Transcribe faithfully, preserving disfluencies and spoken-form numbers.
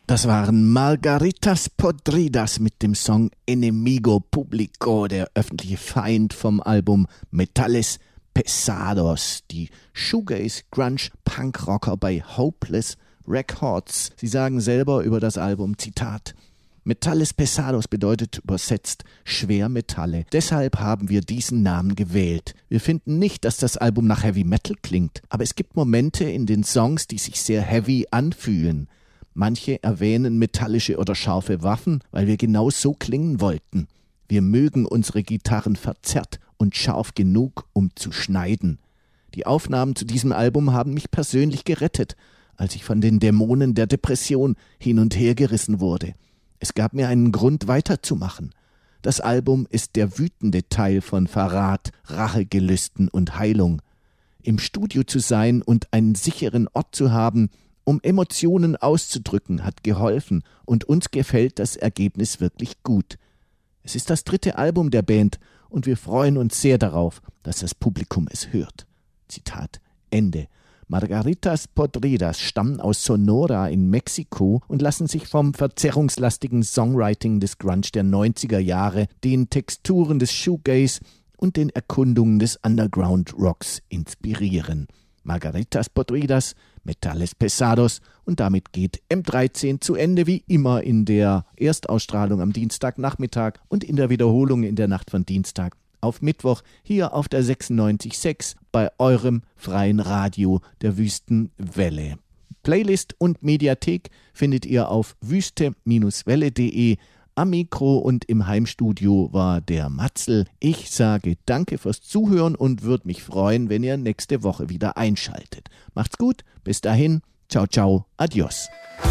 Das waren Margaritas Podridas mit dem Song Enemigo Publico, der öffentliche Feind vom Album Metales Pesados, die Shoegaze Grunge Punkrocker bei Hopeless Records. Sie sagen selber über das Album, Zitat: Metales Pesados bedeutet übersetzt Schwermetalle. Deshalb haben wir diesen Namen gewählt. Wir finden nicht, dass das Album nach Heavy Metal klingt, aber es gibt Momente in den Songs, die sich sehr heavy anfühlen. Manche erwähnen metallische oder scharfe Waffen, weil wir genau so klingen wollten. Wir mögen unsere Gitarren verzerrt und scharf genug, um zu schneiden. Die Aufnahmen zu diesem Album haben mich persönlich gerettet, als ich von den Dämonen der Depression hin und her gerissen wurde. Es gab mir einen Grund, weiterzumachen. Das Album ist der wütende Teil von Verrat, Rachegelüsten und Heilung. Im Studio zu sein und einen sicheren Ort zu haben, um Emotionen auszudrücken, hat geholfen, und uns gefällt das Ergebnis wirklich gut. Es ist das dritte Album der Band und wir freuen uns sehr darauf, dass das Publikum es hört. Zitat Ende. Margaritas Podridas stammen aus Sonora in Mexiko und lassen sich vom verzerrungslastigen Songwriting des Grunge der neunziger Jahre, den Texturen des Shoegaze und den Erkundungen des Underground Rocks inspirieren. Margaritas Podridas, Metales Pesados, und damit geht M dreizehn zu Ende, wie immer in der Erstausstrahlung am Dienstagnachmittag und in der Wiederholung in der Nacht von Dienstag auf Mittwoch hier auf der sechsundneunzig Komma sechs bei eurem freien Radio der Wüstenwelle. Playlist und Mediathek findet ihr auf wüste Welle punkt de. Am Mikro und im Heimstudio war der Matzel. Ich sage danke fürs Zuhören und würde mich freuen, wenn ihr nächste Woche wieder einschaltet. Macht's gut, bis dahin, ciao, ciao, adios.